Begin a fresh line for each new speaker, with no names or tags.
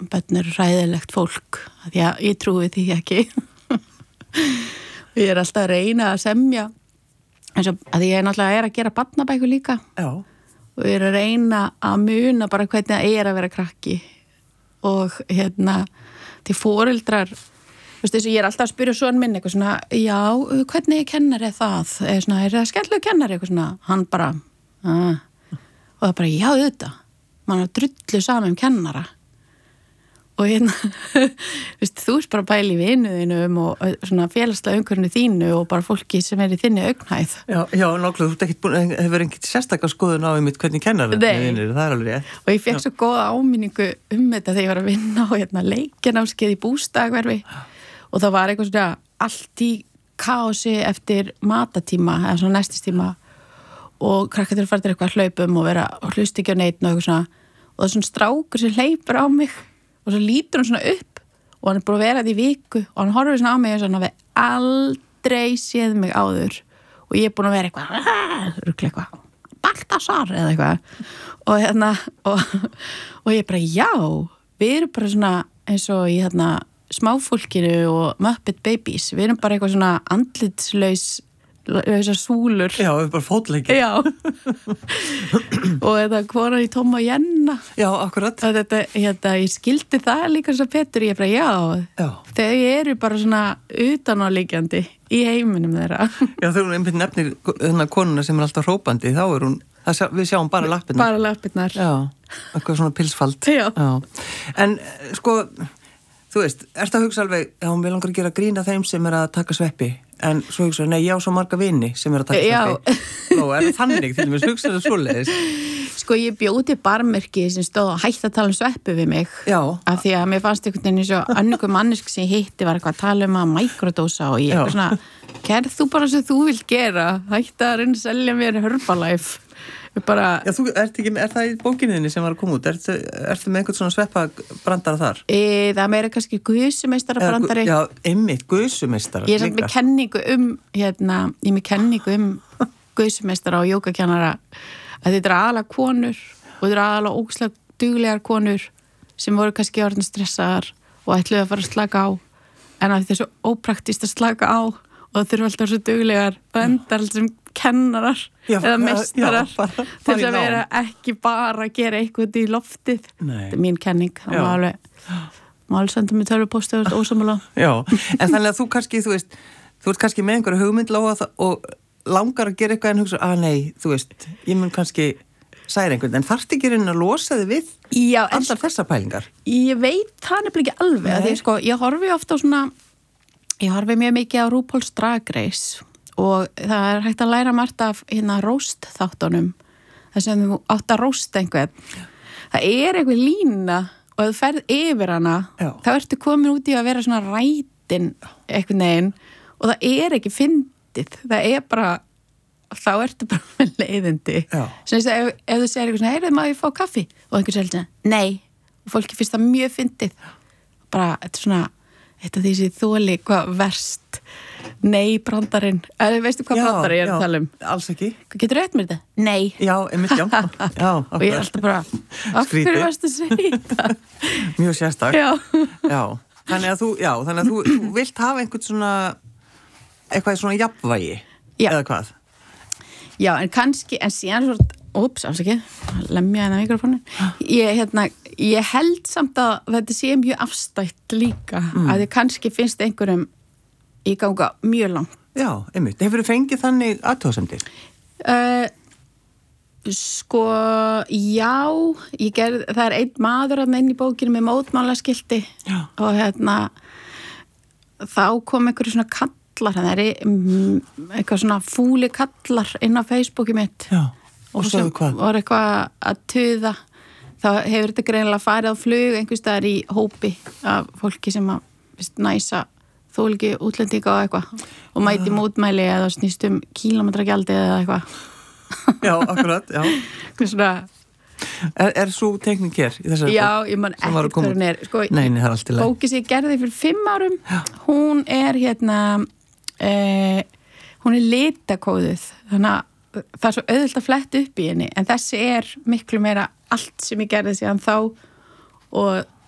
börn eru hræðilegt fólk, því að ég trúi því ekki. Og ég alltaf að reyna að semja, eins og að ég náttúrulega að gera barnabækur líka.
Já.
Og ég að reyna að muna bara hvernig það að vera krakki. Og til foreldrar, veistu, ég alltaf að spyrja son minn eitthvað svona, já, hvernig kennari það? Svona, það skemmtilega kennari eitthvað svona? Hann bara, og það bara, já, þetta. Man drullu saman kennara. Og veistu, þú bara pæli í vinuðinum og svona félagslega umhverfinu þínu og bara fólki sem í þinni augnhæð.
Já, nákvæmlega, þú hefur ekkert sérstaklega skoðun á einmitt hvernig kennari vinir, það alveg rétt.
Og ég fekk svo góða áminningu þetta þegar ég var að vinna á leikjanámskeið í Bústaðahverfi og það var eitthvað svona allt í kaosi eftir matatíma eða svona næstistíma og krakkarnir farið eitthvað hlaupum og vera og hlusta ekki á neitt og eitthvað svona og það er svona strákur sem hleypur á mig og svo lítur hann svona upp og hann búin að vera þetta í viku og hann horfir svona á mig og hann hafi aldrei séð mig áður og ég er búin að vera eitthvað Baltasar eða eitthvað og ég bara já, við erum bara svona eins og í smáfólkinu og Muppet Babies, við erum bara eitthvað svona andlitslaus þessar súlur.
Já, við bara fótleiki.
Já. Og þetta konar í Tom og Jenna.
Já, akkurat.
Og þetta, ég skildi það líka svo Petur, ég bara, já. Þau eru bara svona utanáliggjandi í heiminum þeirra.
Já, þegar hún einmitt nefnir konuna sem alltaf hrópandi, þá hún, við sjáum bara lappirnar.
Bara lappirnar.
Já, eitthvað svona pilsfald.
Já.
En, sko, þú veist, ertu að hugsa alveg, já, hún vil langar að gera grína þeim sem að taka sveppi. En svo hugsa, nei, já, svo marga vini sem að taka sveppi. Nú, það þannig, til dæmis hugsa það svoleiðis.
Sko, ég bjóti barmerki sem stóð að hætta að tala sveppi við mig.
Já.
Af því að mér fannst einhvern veginn eins og önnur mannesk sem ég hitti var eitthvað að tala að mikrodósa og ég eitthvað svona, gerð þú bara sem þú vilt gera, hætta að reyna að selja mér Herbalife. Bara,
já, þú ert ekki, er það í bókinniðinni sem var að koma út? Ertu með einhvern svona sveppabrandara þar? Það er meira kannski gusumeistarabrandari. Já, einmitt, gusumeistara. Ég er með kenningu gusumeistara og jógakennara að þetta er aðalega konur og þetta er aðalega ógeðslega duglegar konur sem voru kannski orðin stressaðar og ætluðu að fara að slaka á en að þetta er svo ópraktist að slaka á og það þurfa alltaf svo duglegar og endar alltaf sem kennarar eða meistarar til að vera ekki bara að gera eitthvað í loftið. Þetta er mín kenning. Það var alveg senda mig tölvupóstu og ósammála. Já, en þannig að þú kannski, þú veist, þú ert kannski með einhverju hugmynd og langar að gera eitthvað en hugsa, nei, þú veist, ég mun kannski særa einhvern, en þarftu ekki að losa þig við allar þessar pælingar?
Ég veit það nefnilega ekki alveg. Því, sko, ég horfi ofta á svona, ég horfi mjög mikið á RuPaul's Drag Race og það er hægt að læra margt af roast þáttunum þar sem þú átt að roasta einhvern. Það er eitthvað lína og ef þú ferð yfir hana þá ertu komin út í að vera svona rætin einhvern veginn og það er ekki fyndið. Það er bara, þá ertu bara með leiðindi. Sem þess að ef þú segir eitthvað svona, heyrðu, má ég fá kaffi? Og einhver segir svona, nei. Og fólki finnst það mjög fyndið. Bara, þetta er svona, þetta því sem þoli hvað verst. Nei, brandarinn. Veistu hvað brandari ég er að tala um?
Alls ekki.
Hvað getur auðvitað með þetta? Nei.
Já, einmitt, já.
Og ég er alltaf bara, af hverju varstu að segja þetta?
Mjög sérstak.
Já.
Þannig að þú vilt hafa einhvern svona, eitthvað svona jafnvægi. Já. Eða hvað?
Já, en kannski, en síðan svona, lemja hérna mikrofónin. Ég held samt að þetta sé mjög afstætt líka, að þið kannski finnst einhverjum í ganga mjög langt.
Já, einmitt. Hefur þið fengið þannig athugasemdir?
Sko, já, það er einn maður að inn í bókinu með mótmálaskilti og þá kom einhverju svona kallar, það er eitthvað svona fúli kallar inn á Facebooki mitt.
Já, og sögðu hvað?
Og var eitthvað að tuða. Þá hefur þetta greinilega farið á flug einhvers staðar í hópi af fólki sem að næsa þóliki útlendinga og eitthvað og mæti mótmæli eða snýst kílómetragjaldi eða eitthvað.
Já, akkurat, já.
Svona,
er svo tekning hér í þessari bók?
Já, ég man ekkert hvað hún er. Sko,
nei, það er allt í lagi.
Bóki sem ég gerði fyrir 5 árum, hún er hún er litakóðuð, þannig að það er svo auðvitað að fletta upp í henni, en þessi er miklu meira allt sem ég gerði síðan þá og